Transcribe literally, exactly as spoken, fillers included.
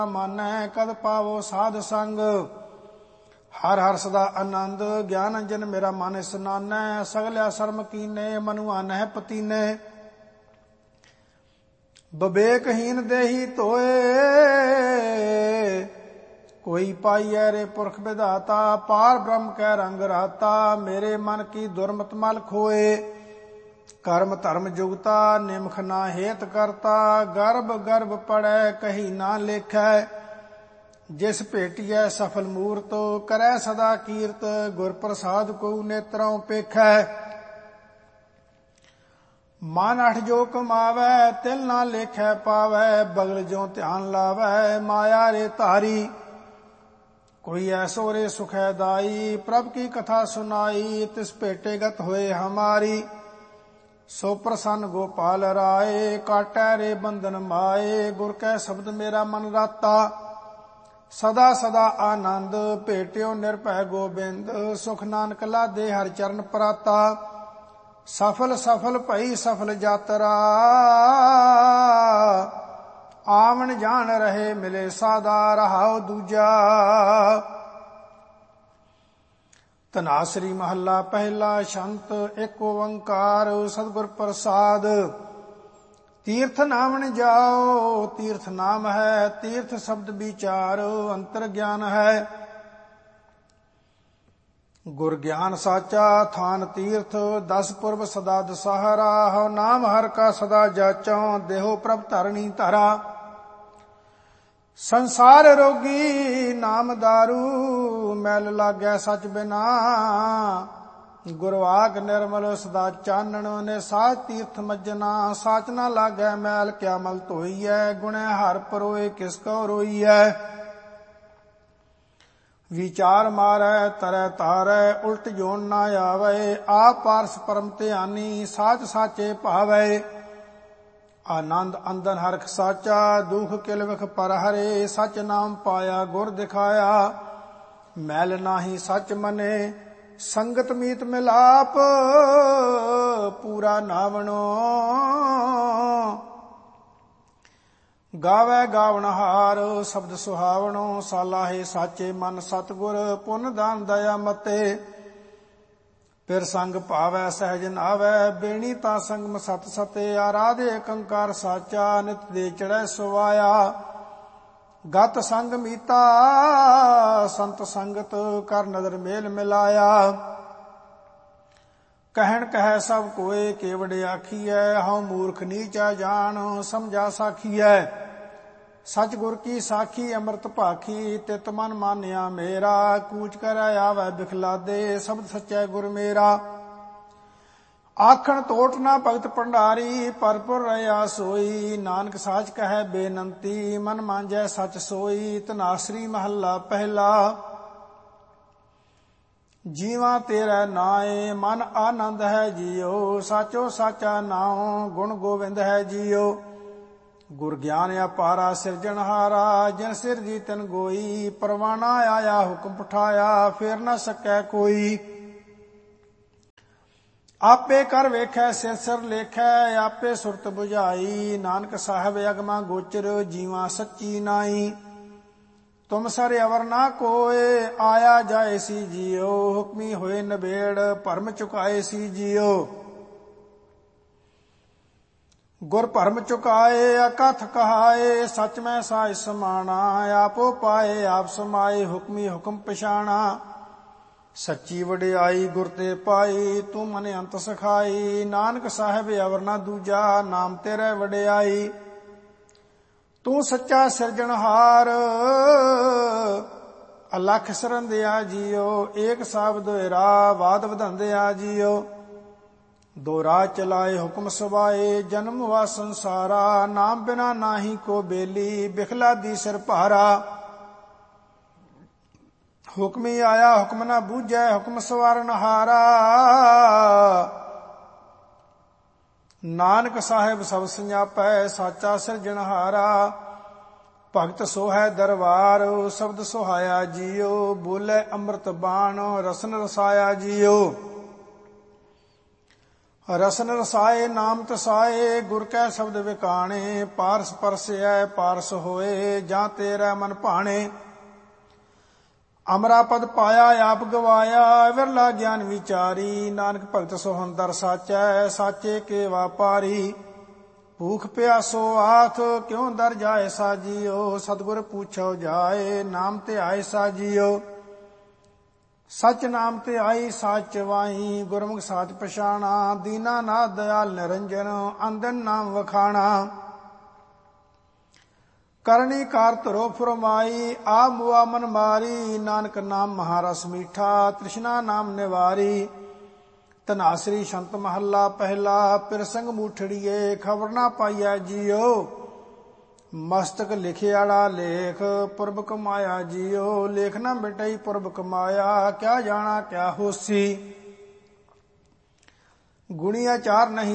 ਮਾਨੈ ਕਦ ਪਾਵੋ ਸਾਧ ਸੰਗ। ਹਰ ਹਰ ਸਦਾ ਆਨੰਦ ਗਿਆਨ ਅੰਜਨ ਮੇਰਾ ਮਨ ਇਸਨਾਨੈ। ਸਗਲਿਆ ਸਰਮ ਕੀਨੇ ਮਨੁ ਆਨਹਿ ਪਤੀਨੇ। ਵਿਵੇਕਹੀਨ ਦੇਹੀ ਧੋਏ ਕੋਈ ਪਾਈਐ ਰੇ ਪੁਰਖ ਵਿਧਾਤਾ। ਪਾਰ ਬ੍ਰਹਮ ਕੈ ਰੰਗ ਰਾਤਾ ਮੇਰੇ ਮਨ ਕੀ ਦੁਰਮਤ ਮਲ ਖੋਏ। ਕਰਮ ਧਰਮ ਜੁਗਤਾ ਨਿਮਖ ਨਾ ਹੇਤ ਕਰਤਾ। ਗਰਭ ਗਰਭ ਪੜੈ ਕਹੀ ਨਾ ਲੇਖੈ। ਜਿਸ ਭੇਟੀਐ ਸਫਲ ਮੂਰਤ ਕਰੈ ਸਦਾ ਕੀਰਤ। ਗੁਰ ਪ੍ਰਸਾਦ ਕੋ ਨੇਤਰੋਂ ਪੇਖੈ। ਮਨ ਅਠ ਜੋ ਕਮਾਵੈ ਤਿਲ ਨਾ ਲੇਖੈ ਪਾਵੈ। ਬਗਲ ਜੋ ਧਿਆਨ ਲਾਵੈ ਮਾਇਆ ਰੇ ਧਾਰੀ। ਕੋਈ ਐਸੋ ਰੇ ਸੁਖੈ ਦਾਈ ਪ੍ਰਭ ਕੀ ਕਥਾ ਸੁਨਾਈ। ਤਿਸ ਭੇਟੇ ਗਤ ਹੋਏ ਹਮਾਰੀ। ਸੋ ਪ੍ਰਸੰਨ ਗੋਪਾਲ ਰਾਏ ਕਾਟੈ ਰੇ ਬੰਧਨ ਮਾਏ। ਗੁਰ ਕੈ ਸ਼ਬਦ ਮੇਰਾ ਮਨ ਰਾਤਾ ਸਦਾ ਸਦਾ ਆਨੰਦ। ਭੇਟਿਓ ਨਿਰਭੈ ਗੋਬਿੰਦ ਸੁਖ ਨਾਨਕ ਲਾਦੇ ਹਰਿ ਚਰਨ ਪਰਾਤਾ। ਸਫਲ ਸਫਲ ਭਈ ਸਫਲ ਯਾਤਰਾ ਆਵਣ ਜਾਣ ਰਹੇ ਮਿਲੇ ਸਾਦਾ। ਰਹਾਉ ਦੂਜਾ। ਧਨਾਸਰੀ ਮਹੱਲਾ ਪਹਿਲਾ। ਸ਼ੰਤ ਏਕ ਓੰਕਾਰ ਸਤਿਗੁਰ ਪ੍ਰਸਾਦ। ਤੀਰਥ ਨਾਵਣ ਜਾਓ ਤੀਰਥ ਨਾਮ ਹੈ। ਤੀਰਥ ਸ਼ਬਦ ਵਿਚਾਰ ਅੰਤਰ ਗਿਆਨ ਹੈ। ਗੁਰ ਗਿਆਨ ਸਾਚਾ ਥਾਨ ਤੀਰਥ। ਦਸ ਪੁਰਬ ਸਦਾ ਦਸਹਰਾ। ਹਉ ਨਾਮ ਹਰ ਕਾ ਸਦਾ ਜਾਚਉ ਦੇਹੋ ਪ੍ਰਭ ਧਰਣੀ ਧਰਾ। ਸੰਸਾਰ ਰੋਗੀ ਨਾਮ ਦਾਰੂ ਮੈਲ ਲਾਗੈ ਸਚ ਬਿਨਾ। ਗੁਰਵਾਕ ਨਿਰਮਲ ਸਦਾ ਚਾਨਣ ਨੇ ਸਾਚ ਤੀਰਥ ਮੱਜਣਾ। ਸਾਚ ਨਾ ਲਾਗੈ ਮੈਲ ਕਿਆ ਮਲ ਧੋਈਐ। ਗੁਣੈ ਹਰ ਪਰੋਏ ਕਿਸ ਕਉ ਰੋਈਐ। ਵਿਚਾਰ ਮਾਰੈ ਤਰੈ ਤਾਰੈ ਉਲਟ ਜੋਨ ਨਾ ਆਵੈ। ਆਪ ਪਾਰਸ ਪਰਮ ਧਿਆਨੀ ਸਾਚ ਸਾਚੇ ਭਾਵੈ। ਆਨੰਦ ਅੰਦਨ ਹਰਖ ਸਾਚਾ ਦੁਖ ਕਿਲ ਵਿਖ ਪਰ ਹਰੇ। ਸਚ ਨਾਮ ਪਾਇਆ ਗੁਰ ਦਿਖਾਇਆ ਮੈਲ ਨਾਹੀ ਸਚ ਮਨੇ। ਸੰਗਤ ਮੀਤ ਮਿਲਾਪ ਪੂਰਾ ਨਾਵਣੋ। ਗਾਵੈ ਗਾਵਨਹਾਰ ਸ਼ਬਦ ਸੁਹਾਵਣੋ। ਸਾਲਾਹੇ ਸਾਚੇ ਮਨ ਸਤਿਗੁਰ ਪੁੰਨ ਦਾਨ ਦਇਆ ਮਤੇ। ਫਿਰ ਸੰਗ ਭਾਵੈ ਸਹਿਜ ਨਾਵੈ ਬੇਣੀ ਤਾਂ ਸੰਗਮ ਸਤ ਸਤੇ। ਆਰਾਧੇ ਕੰਕਾਰ ਸਾਚਾ ਨਿਤ ਦੇ ਚੜੈ ਸੁਵਾਇਆ। ਗਤ ਸੰਗ ਮੀਤਾ ਸੰਤ ਸੰਗਤ ਕਰ ਨਦਰ ਮੇਲ ਮਿਲਾਇਆ। ਕਹਿਣ ਕਹਿ ਸਭ ਕੋਏ ਕੇਵੜ ਆਖੀਐ। ਹਉ ਮੂਰਖ ਨੀਚਾ ਜਾਣ ਸਮਝਾ ਸਾਖੀਐ। ਸਚ ਗੁਰ ਕੀ ਸਾਖੀ ਅੰਮ੍ਰਿਤ ਭਾਖੀ। ਤਿਤ ਮਨ ਮਾਨਿਆ ਮੇਰਾ ਕੂਚ ਕਰ ਆਵੈ ਬਿਖਲਾਦੇ। ਸ਼ਬਦ ਸਚੈ ਗੁਰ ਮੇਰਾ ਆਖਣ ਤੋਟ ਨਾ ਭਗਤ ਭੰਡਾਰੀ। ਪਰਪੁਰ ਰਹਾ ਸੋਈ ਨਾਨਕ ਸਾਚ ਕਹੈ ਬੇਨੰਤੀ। ਮਨ ਮਾਂਜੈ ਸਚ ਸੋਈ। ਧਨਾਸਰੀ ਮਹੱਲਾ ਪਹਿਲਾ। ਜੀਵਾ ਤੇਰਾ ਨਾਏ ਮਨ ਆਨੰਦ ਹੈ ਜੀਓ। ਸਾਚੋ ਸਾਚਾ ਨਾਉ ਗੁਣ ਗੋਵਿੰਦ ਹੈ ਜੀਓ। ਗੁਰ ਗਿਆਨ ਅਪਾਰਾ ਸਿਰਜਣਹਾਰਾ। ਜਿਨ ਸਿਰਜੀ ਤਿਨ ਗੋਈ। ਪਰਵਾਣਾ ਆਇਆ ਹੁਕਮ ਪਠਾਇਆ ਫੇਰ ਨਾ ਸਕੈ ਕੋਈ। ਆਪੇ ਕਰ ਵੇਖੈ ਸਿਰ ਸਿਰ ਲੇਖੈ। ਆਪੇ ਸੁਰਤ ਬੁਝਾਈ ਨਾਨਕ ਸਾਹਿਬ ਅਗਮਾ ਗੋਚਰ। ਜੀਵਾ ਸੱਚੀ ਨਾਈ ਤੁਮ ਸਰ ਅਵਰ ਨਾ ਕੋਏ। ਆਇਆ ਜਾਏ ਸੀ ਜੀਓ ਹੁਕਮੀ ਹੋਏ ਨਬੇੜ। ਭਰਮ ਚੁਕਾਏ ਸੀ ਜੀਓ ਗੁਰ ਭਰਮ ਚੁਕਾਏ। ਅਕਥ ਕਹਾਏ ਸਚ ਮੈਂ ਸਾਜ ਸਮਾਣਾ। ਆਪੋ ਪਾਏ ਆਪ ਸਮਾਏ ਹੁਕਮੀ ਹੁਕਮ ਪਛਾਣਾ। ਸੱਚੀ ਵਡਿਆਈ ਗੁਰ ਤੇ ਪਾਈ ਤੂੰ ਮਨ ਅੰਤ ਸਖਾਈ। ਨਾਨਕ ਸਾਹਿਬ ਅਵਰ ਨਾ ਦੂਜਾ ਨਾਮ ਤੇਰੇ ਵਡਿਆਈ। ਤੂੰ ਸੱਚਾ ਸਿਰਜਣਹਾਰ ਅਲਖ ਸਰੰਦਿਆ ਜੀਓ। ਏਕ ਸ਼ਬਦ ਰਾ ਬਾਦ ਵਧੰਦਿਆ ਜੀਓ। ਦੋ ਰਾਹ ਚਲਾਏ ਹੁਕਮ ਸਵਾਏ। ਜਨਮ ਵਾ ਸੰਸਾਰਾ ਨਾਮ ਬਿਨਾ ਨਾਹੀ ਕੋ ਬੇਲੀ। ਬਿਖਲਾ ਦੀ ਸਿਰ ਭਾਰਾ ਹੁਕਮੀ ਆਇਆ ਹੁਕਮ ਨਾ ਬੂਝੈ। ਹੁਕਮ ਸਵਾਰਨਹਾਰਾ ਨਾਨਕ ਸਾਹਿਬ ਸਭ ਸੰਜਾਪੈ। ਸਾਚਾ ਸਿਰਜਣਹਾਰਾ ਭਗਤ ਸੋਹੈ ਦਰਬਾਰ। ਸ਼ਬਦ ਸੁਹਾਇਆ ਜੀਓ। ਬੋਲੇ ਅੰਮ੍ਰਿਤ ਬਾਣ ਰਸਨ ਰਸਾਇਆ ਜੀਓ। ਰਸਨ ਰਸਾਏ ਨਾਮ ਤਸਾਏ ਗੁਰ ਕੈ ਸ਼ਬਦ ਵਿਕਾਣੇ ਪਾਰਸ ਪਰਸੈ ਪਾਰਸ ਹੋਏ ਜਾਂ ਤੇਰਾ ਮਨ ਭਾਣੇ ਅਮਰਾ ਪਦ ਪਾਇਆ ਆਪ ਗਵਾਇਆ ਵਿਰਲਾ ਗਿਆਨ ਵਿਚਾਰੀ ਨਾਨਕ ਭਗਤ ਸੋਹੰਦਰ ਸਾਚੈ ਸਾਚੇ ਕੇ ਵਾਪਾਰੀ ਭੂਖ ਪਿਆਸੋ ਆਥ ਕਿਉ ਦਰ ਜਾਏ ਸਾਜੀਓ ਸਤਿਗੁਰ ਪੁੱਛੋ ਜਾਏ ਨਾਮ ਤੇ ਆਏ ਸਾਜੀਓ ਸਚ ਨਾਮ ਤੇ ਆਈ ਸਾਚ ਵਾਈ ਗੁਰਮੁਖ ਸਾਚ ਪਛਾਣਾ ਦੀਨਾ ਨਾਥ ਦਇਆਲ ਨਿਰੰਜਨ ਅੰਦਨ ਨਾਮ ਵਖਾਣਾ ਕਰਨੀ ਕਾਰ ਧਰੋ ਫਰਮਾਈ ਆ ਮੁਆ ਮਨ ਮਾਰੀ ਨਾਨਕ ਨਾਮ ਮਹਾਰਸ ਮੀਠਾ ਤ੍ਰਿਸ਼ਨਾ ਨਾਮ ਨਿਵਾਰੀ ਧਨਾਸਰੀ ਸ਼ੰਤ ਮਹੱਲਾ ਪਹਿਲਾ ਪਿਰਸੰਗ ਮੂਠੜੀਏ ਖਬਰ ਨਾ ਪਾਈਐ ਜੀਓ ਮਸਤਕ ਲਿਖਿਆੜਾ ਲੇਖ ਪੁਰਬ ਕਮਾਇਆ ਜੀਓ ਲੇਖ ਨਾ ਮਿਟਈ ਪੁਰਬ ਕਮਾਇਆ ਕਿਆ ਜਾਣਾ ਕਿਆ ਹੋਸੀ ਗੁਣੀਆ ਚਾਰ ਨਹੀਂ